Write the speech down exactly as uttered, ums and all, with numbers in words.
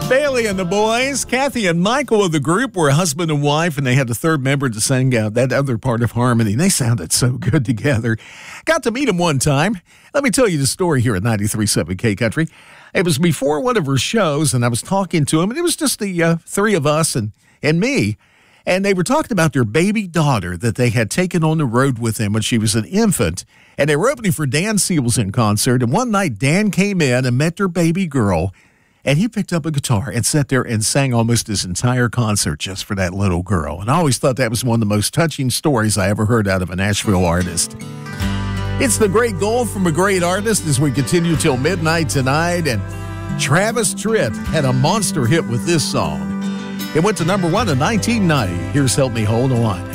Bailey and the boys, Kathy and Michael of the group were husband and wife, and they had a third member to sing uh, that other part of Harmony. They sounded so good together. Got to meet them one time. Let me tell you the story here at ninety-three point seven K Country. It was before one of her shows, and I was talking to them, and it was just the uh, three of us and, and me. And they were talking about their baby daughter that they had taken on the road with them when she was an infant. And they were opening for Dan Seals in concert. And one night, Dan came in and met their baby girl. And he picked up a guitar and sat there and sang almost his entire concert just for that little girl. And I always thought that was one of the most touching stories I ever heard out of a Nashville artist. It's the great goal from a great artist as we continue till midnight tonight. And Travis Tritt had a monster hit with this song. It went to number one in nineteen ninety. Here's Help Me Hold On.